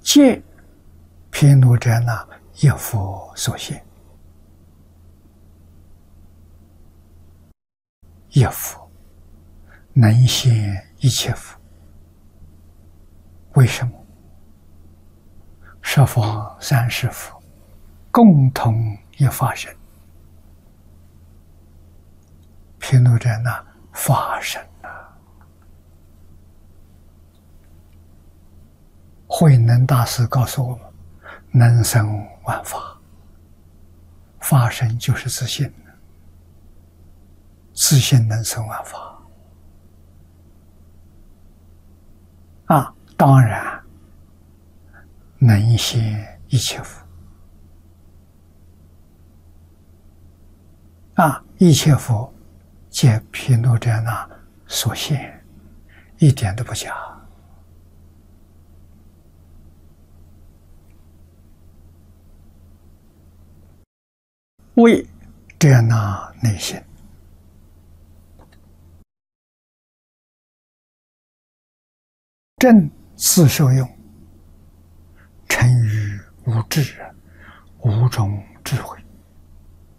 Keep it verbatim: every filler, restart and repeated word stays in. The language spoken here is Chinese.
皆毗卢遮那一佛所现。一佛能现一切佛。为什么？十方三世佛共同一法身，毗卢遮那法身啊！慧能大师告诉我们：能生万法，法身就是自信，自信能生万法啊！当然能现一切佛啊！一切佛皆毗卢遮那所现，一点都不假。为遮那内心，正自受用，成于无智，无中智慧。